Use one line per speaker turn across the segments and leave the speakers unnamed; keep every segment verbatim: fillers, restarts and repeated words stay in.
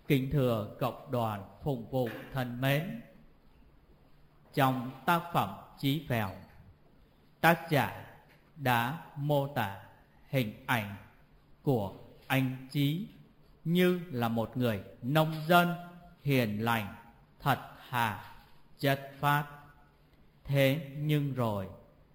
Kính thưa cộng đoàn phụng vụ thân mến, trong tác phẩm Chí Phèo, tác giả đã mô tả hình ảnh của anh Chí như là một người nông dân hiền lành, thật thà, chất phác. Thế nhưng rồi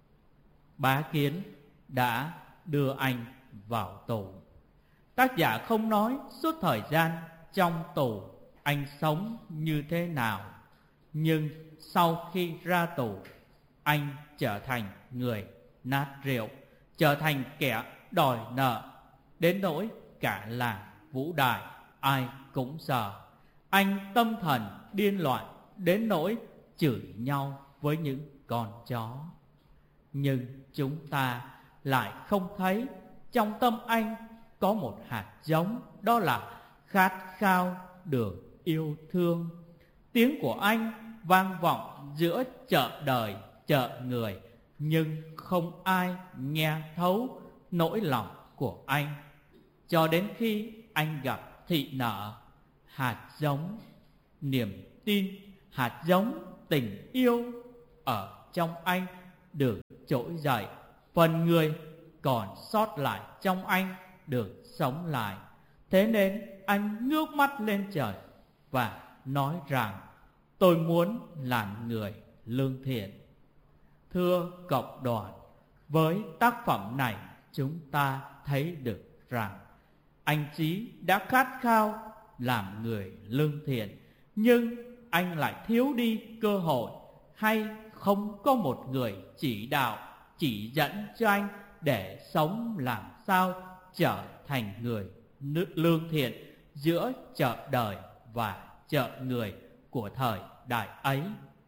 Bá Kiến đã đưa anh vào tù. Tác giả không nói suốt thời gian trong tù anh sống như thế nào, nhưng sau khi ra tù, anh trở thành người nát rượu, trở thành kẻ đòi nợ, đến nỗi cả làng Vũ Đại ai cũng sợ. Anh tâm thần điên loạn đến nỗi chửi nhau với những con chó. Nhưng chúng ta lại không thấy trong tâm anh có một hạt giống, đó là khát khao được yêu thương. Tiếng của anh vang vọng giữa chợ đời, chợ người, nhưng không ai nghe thấu nỗi lòng của anh. Cho đến khi anh gặp thị nợ, hạt giống niềm tin, hạt giống tình yêu ở trong anh được trỗi dậy. Phần người còn sót lại trong anh được sống lại. Thế nên anh ngước mắt lên trời và nói rằng: tôi muốn làm người lương thiện. Thưa cộng đoàn, với tác phẩm này chúng ta thấy được rằng anh Chí đã khát khao làm người lương thiện, nhưng anh lại thiếu đi cơ hội, hay không có một người chỉ đạo, chỉ dẫn cho anh để sống làm sao trở thành người lương thiện giữa chợ đời và chợ người của thời đại ấy.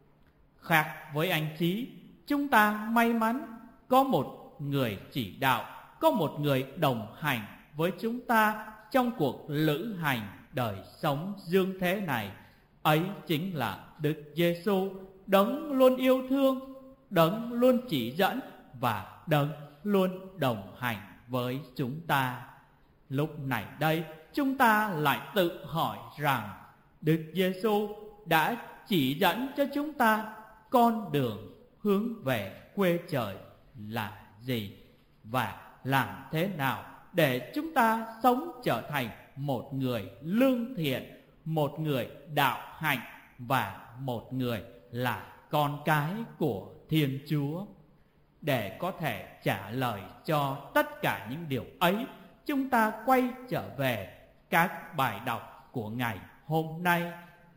Khác với anh Chí, chúng ta may mắn có một người chỉ đạo, có một người đồng hành với chúng ta trong cuộc lữ hành đời sống dương thế này. Ấy chính là Đức Giêsu, đấng luôn yêu thương, đấng luôn chỉ dẫn và đấng luôn đồng hành với chúng ta. Lúc này đây chúng ta lại tự hỏi rằng Đức Giêsu đã chỉ dẫn cho chúng ta con đường hướng về quê trời là gì, và làm thế nào để chúng ta sống trở thành một người lương thiện, một người đạo hạnh và một người là con cái của Thiên Chúa. Để có thể trả lời cho tất cả những điều ấy, chúng ta quay trở về các bài đọc của ngày hôm nay.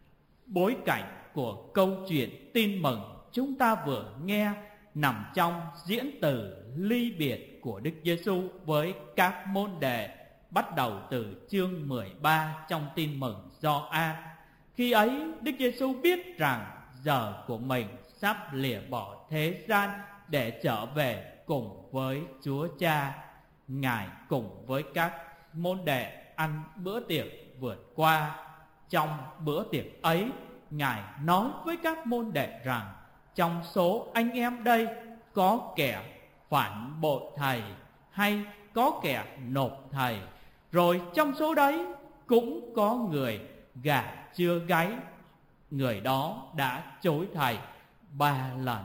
Bối cảnh của câu chuyện tin mừng chúng ta vừa nghe nằm trong diễn từ ly biệt của Đức Giêsu với các môn đệ, bắt đầu từ chương mười ba trong tin mừng Gioan. Khi ấy Đức Giêsu biết rằng giờ của mình sắp lìa bỏ thế gian để trở về cùng với Chúa Cha. Ngài cùng với các môn đệ ăn bữa tiệc vượt qua. Trong bữa tiệc ấy, Ngài nói với các môn đệ rằng trong số anh em đây có kẻ phản bội thầy, hay có kẻ nộp thầy, rồi trong số đấy cũng có người gà chưa gáy. Người đó đã chối thầy ba lần.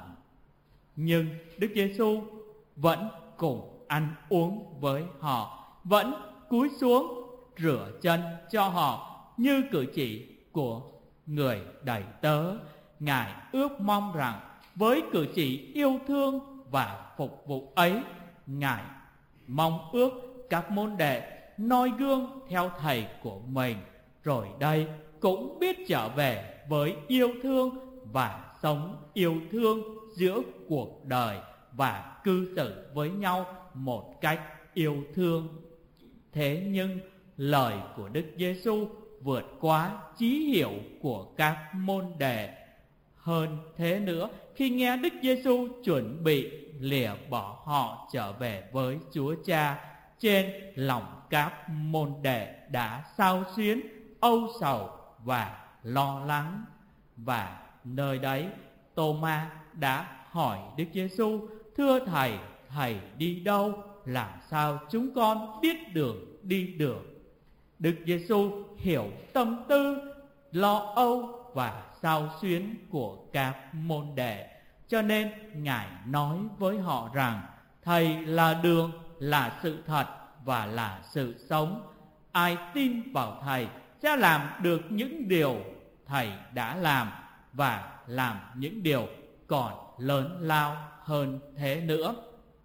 Nhưng Đức Giêsu vẫn cùng ăn uống với họ, vẫn cúi xuống rửa chân cho họ như cử chỉ của người đầy tớ. Ngài ước mong rằng với cử chỉ yêu thương và phục vụ ấy, Ngài mong ước các môn đệ noi gương theo thầy của mình, rồi đây cũng biết trở về với yêu thương và sống yêu thương giữa cuộc đời và cư xử với nhau một cách yêu thương. Thế nhưng lời của Đức Giêsu vượt quá trí hiểu của các môn đệ. Hơn thế nữa, khi nghe Đức Giêsu chuẩn bị lìa bỏ họ trở về với Chúa Cha, trên lòng các môn đệ đã xao xuyến, âu sầu và lo lắng. Và nơi đấy Tô-ma đã hỏi Đức Giêsu: thưa thầy, thầy đi đâu? Làm sao chúng con biết đường đi được? Đức Giêsu hiểu tâm tư, lo âu và xao xuyến của các môn đệ, cho nên Ngài nói với họ rằng Thầy là đường, là sự thật và là sự sống. Ai tin vào Thầy sẽ làm được những điều Thầy đã làm và làm những điều còn lớn lao hơn thế nữa.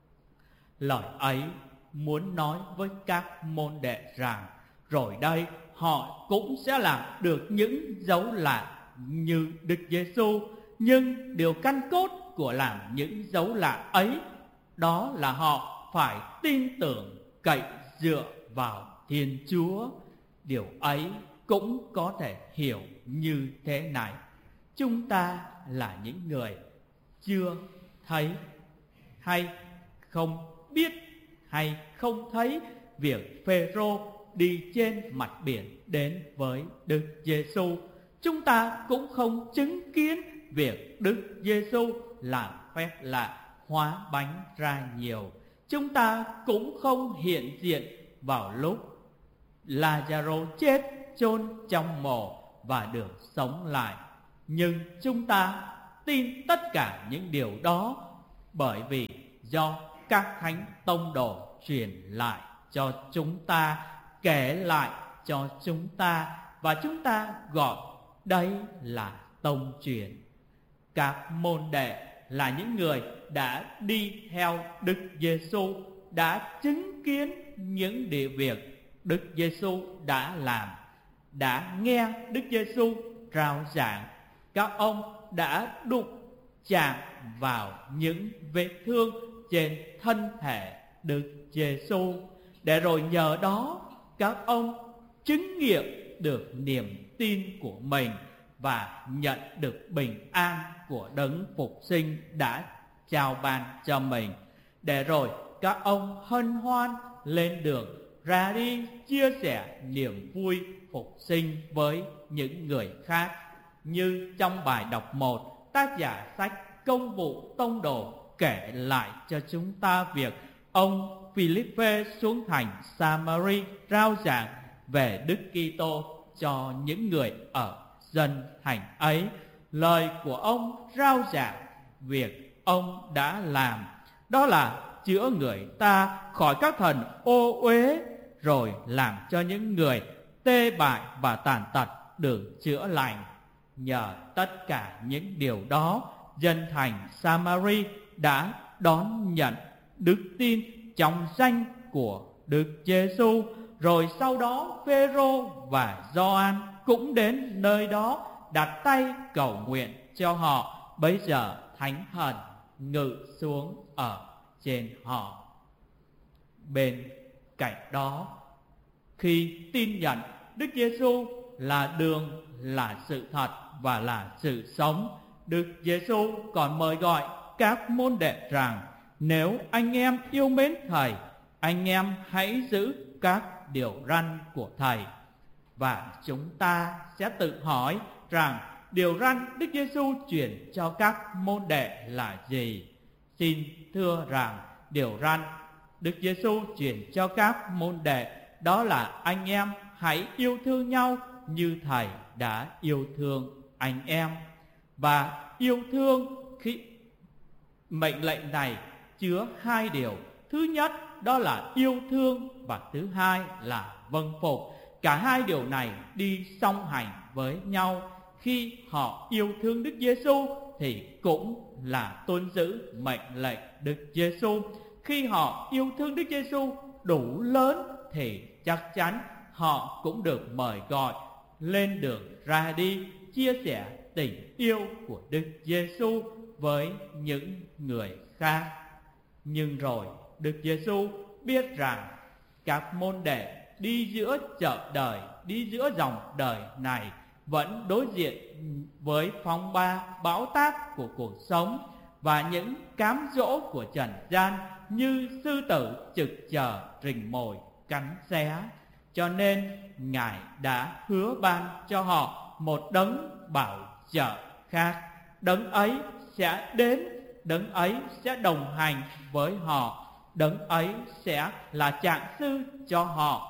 Lời ấy muốn nói với các môn đệ rằng rồi đây họ cũng sẽ làm được những dấu lạ như Đức Giêsu. Nhưng điều căn cốt của làm những dấu lạ ấy, đó là họ phải tin tưởng cậy dựa vào Thiên Chúa. Điều ấy cũng có thể hiểu như thế này: chúng ta là những người chưa thấy hay không biết hay không thấy việc Phêrô đi trên mặt biển đến với Đức Giêsu. Chúng ta cũng không chứng kiến việc Đức Giêsu làm phép lạ hóa bánh ra nhiều. Chúng ta cũng không hiện diện vào lúc Lazaro chết chôn trong mồ và được sống lại. Nhưng chúng ta tin tất cả những điều đó bởi vì do các thánh tông đồ truyền lại cho chúng ta, kể lại cho chúng ta, và chúng ta gọi đấy là tông truyền. Các môn đệ là những người đã đi theo Đức Giêsu, đã chứng kiến những điều việc Đức Giêsu đã làm, đã nghe Đức Giêsu rao giảng. Các ông đã đụng chạm vào những vết thương trên thân thể Đức Giêsu, để rồi nhờ đó các ông chứng nghiệm được niềm tin của mình và nhận được bình an của Đấng Phục Sinh đã trao ban cho mình, để rồi các ông hân hoan lên đường ra đi chia sẻ niềm vui phục sinh với những người khác. Như trong bài đọc một, tác giả sách Công vụ Tông đồ kể lại cho chúng ta việc ông Philippe xuống thành Samari rao giảng về Đức Kitô cho những người ở dân thành ấy. Lời của ông rao giảng việc ông đã làm, đó là chữa người ta khỏi các thần ô uế, rồi làm cho những người tê bại và tàn tật được chữa lành. Nhờ tất cả những điều đó, dân thành Samari đã đón nhận đức tin trong danh của Đức Giêsu. Rồi sau đó Phêrô và Gioan cũng đến nơi đó đặt tay cầu nguyện cho họ. Bấy giờ Thánh Thần ngự xuống ở trên họ. Bên cạnh đó, khi tin nhận Đức Giêsu là đường, là sự thật và là sự sống, Đức Giêsu còn mời gọi các môn đệ rằng nếu anh em yêu mến Thầy, anh em hãy giữ các điều răn của Thầy. Và chúng ta sẽ tự hỏi rằng điều răn Đức Giêsu truyền cho các môn đệ là gì? Xin thưa rằng điều răn Đức Giêsu truyền cho các môn đệ đó là anh em hãy yêu thương nhau như Thầy đã yêu thương anh em. Và yêu thương khi mệnh lệnh này chứa hai điều. Thứ nhất đó là yêu thương, và thứ hai là vâng phục. Cả hai điều này đi song hành với nhau. Khi họ yêu thương Đức Giêsu thì cũng là tuân giữ mệnh lệnh Đức Giêsu. Khi họ yêu thương Đức Giêsu đủ lớn thì chắc chắn họ cũng được mời gọi lên đường ra đi chia sẻ tình yêu của Đức Giêsu với những người khác. Nhưng rồi Đức Giêsu biết rằng các môn đệ đi giữa chợ đời, đi giữa dòng đời này vẫn đối diện với phong ba bão táp của cuộc sống và những cám dỗ của trần gian như sư tử trực chờ rình mồi cắn xé. Cho nên Ngài đã hứa ban cho họ một đấng bảo trợ khác. Đấng ấy sẽ đến, đấng ấy sẽ đồng hành với họ, đấng ấy sẽ là trạng sư cho họ.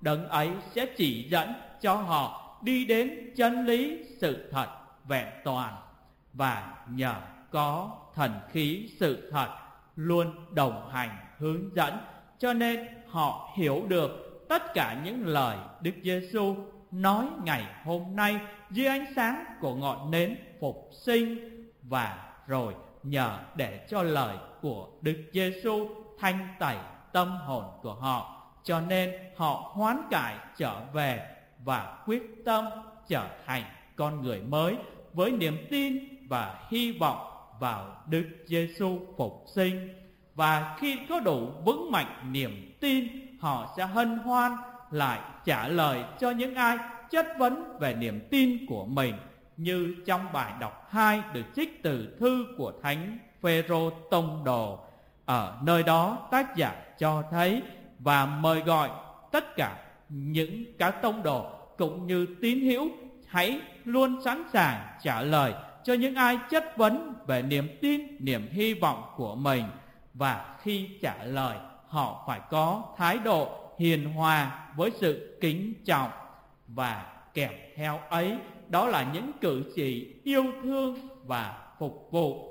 Đấng ấy sẽ chỉ dẫn cho họ đi đến chân lý sự thật vẹn toàn. Và nhờ có thần khí sự thật luôn đồng hành hướng dẫn, cho nên họ hiểu được tất cả những lời Đức Giêsu nói ngày hôm nay dưới ánh sáng của ngọn nến phục sinh. Và rồi nhờ để cho lời của Đức Giêsu thanh tẩy tâm hồn của họ, cho nên họ hoán cải trở về và quyết tâm trở thành con người mới với niềm tin và hy vọng vào Đức Giêsu phục sinh. Và khi có đủ vững mạnh niềm tin, họ sẽ hân hoan lại trả lời cho những ai chất vấn về niềm tin của mình, như trong bài đọc hai được trích từ thư của Thánh Phêrô tông đồ. Ở nơi đó tác giả cho thấy và mời gọi tất cả những các tông đồ cũng như tín hữu hãy luôn sẵn sàng trả lời cho những ai chất vấn về niềm tin, niềm hy vọng của mình. Và khi trả lời, họ phải có thái độ hiền hòa với sự kính trọng, và kèm theo ấy đó là những cử chỉ yêu thương và phục vụ.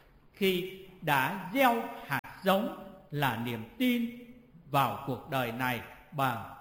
Khi đã gieo hạt giống là niềm tin vào cuộc đời này bằng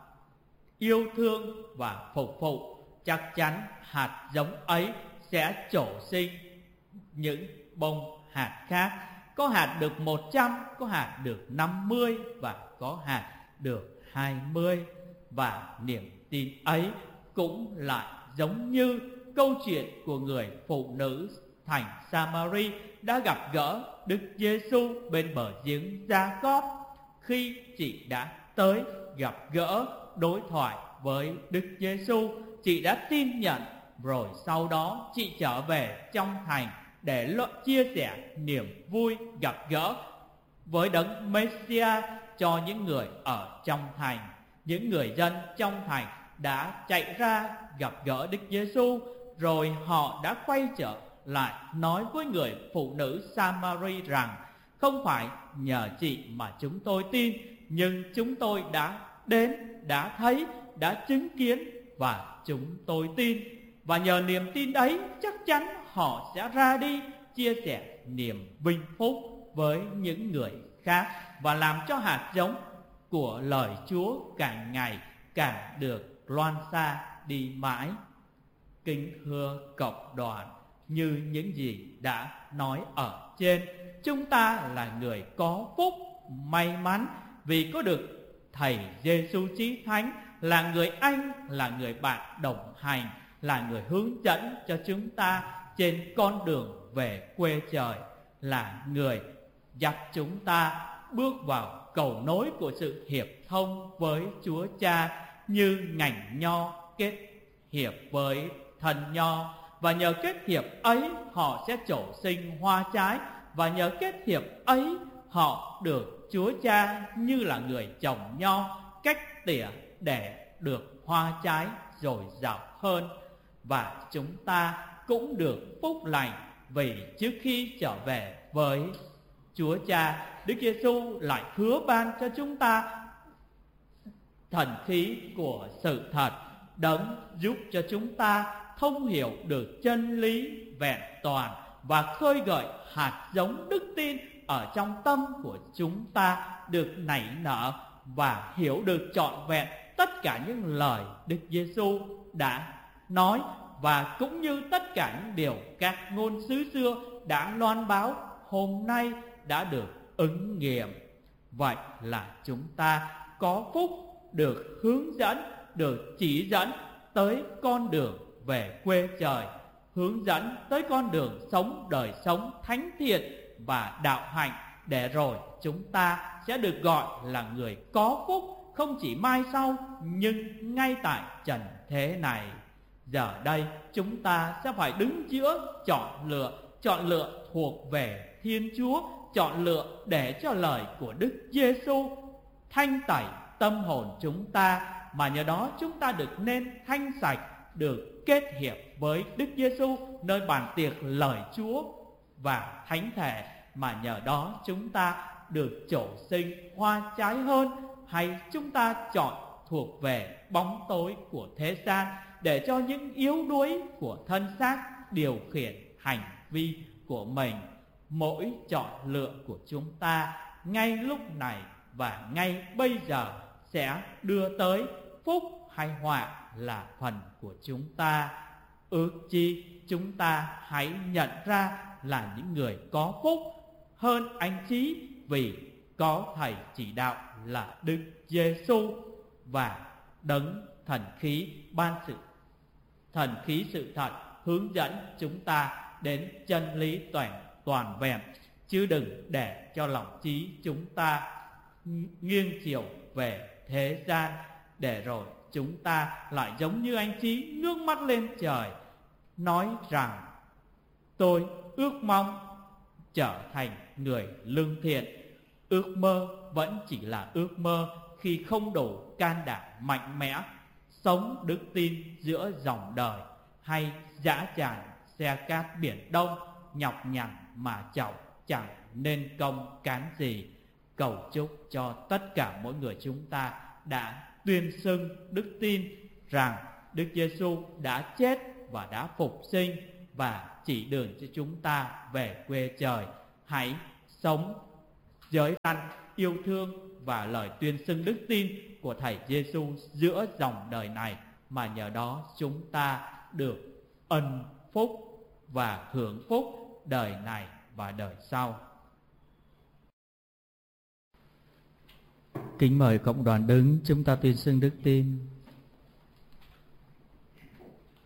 yêu thương và phục vụ, chắc chắn hạt giống ấy sẽ trổ sinh những bông hạt khác. Có hạt được một trăm, có hạt được năm mươi và có hạt được hai mươi. Và niềm tin ấy cũng lại giống như câu chuyện của người phụ nữ thành Samari đã gặp gỡ Đức Giêsu bên bờ giếng Gia-cóp. Khi chị đã tới gặp gỡ, đối thoại với Đức Giêsu, chị đã tin nhận, rồi sau đó chị trở về trong thành để chia sẻ niềm vui gặp gỡ với Đấng Messiah cho những người ở trong thành. Những người dân trong thành đã chạy ra gặp gỡ Đức Giêsu, rồi họ đã quay trở lại nói với người phụ nữ Samari rằng: không phải nhờ chị mà chúng tôi tin, nhưng chúng tôi đã đến, đã thấy, đã chứng kiến và chúng tôi tin. Và nhờ niềm tin ấy, chắc chắn họ sẽ ra đi chia sẻ niềm vinh phúc với những người khác, và làm cho hạt giống của lời Chúa càng ngày càng được loan xa đi mãi. Kính thưa cộng đoàn, như những gì đã nói ở trên, chúng ta là người có phúc, may mắn vì có được Thầy Giêsu Chí Thánh là người anh, là người bạn đồng hành, là người hướng dẫn cho chúng ta trên con đường về quê trời, là người dắt chúng ta bước vào cầu nối của sự hiệp thông với Chúa Cha, như ngành nho kết hiệp với thân nho. Và nhờ kết hiệp ấy họ sẽ trổ sinh hoa trái, và nhờ kết hiệp ấy họ được Chúa Cha như là người trồng nho cách tỉa để được hoa trái dồi dào hơn. Và chúng ta cũng được phúc lành, vì trước khi trở về với Chúa Cha, Đức Giêsu lại hứa ban cho chúng ta thần khí của sự thật, Đấng giúp cho chúng ta thông hiểu được chân lý vẹn toàn và khơi gợi hạt giống đức tin ở trong tâm của chúng ta được nảy nở và hiểu được trọn vẹn tất cả những lời Đức Giêsu đã nói, và cũng như tất cả những điều các ngôn sứ xưa đã loan báo hôm nay đã được ứng nghiệm. Vậy là chúng ta có phúc được hướng dẫn, được chỉ dẫn tới con đường về quê trời, hướng dẫn tới con đường sống đời sống thánh thiện và đạo hạnh, để rồi chúng ta sẽ được gọi là người có phúc, không chỉ mai sau nhưng ngay tại trần thế này. Giờ đây chúng ta sẽ phải đứng giữa chọn lựa, chọn lựa thuộc về Thiên Chúa, chọn lựa để cho lời của Đức Giêsu thanh tẩy tâm hồn chúng ta, mà nhờ đó chúng ta được nên thanh sạch, được kết hiệp với Đức Giêsu nơi bàn tiệc lời Chúa và thánh thể, mà nhờ đó chúng ta được trổ sinh hoa trái hơn. Hay chúng ta chọn thuộc về bóng tối của thế gian, để cho những yếu đuối của thân xác điều khiển hành vi của mình. Mỗi chọn lựa của chúng ta ngay lúc này và ngay bây giờ sẽ đưa tới phúc hay họa là phần của chúng ta. Ước chi chúng ta hãy nhận ra là những người có phúc hơn anh Chí, vì có thầy chỉ đạo là Đức Giêsu và đấng thần khí ban sự thần khí sự thật hướng dẫn chúng ta đến chân lý toàn toàn vẹn. Chứ đừng để cho lòng trí chúng ta nghiêng chiều về thế gian, để rồi chúng ta lại giống như anh Chí ngước mắt lên trời, nói rằng tôi ước mong trở thành người lương thiện. Ước mơ vẫn chỉ là ước mơ khi không đủ can đảm mạnh mẽ sống đức tin giữa dòng đời, hay dã tràn xe cát biển đông, nhọc nhằn mà chậu chẳng nên công cán gì. Cầu chúc cho tất cả mỗi người chúng ta đã tuyên xưng đức tin rằng Đức Giêsu đã chết và đã phục sinh và chỉ đường cho chúng ta về quê trời. Hãy sống giới răn yêu thương và lời tuyên xưng đức tin của Thầy Giêsu giữa dòng đời này, mà nhờ đó chúng ta được ân phúc và hưởng phúc đời này và đời sau. Kính mời cộng đoàn đứng, chúng ta tuyên xưng đức tin.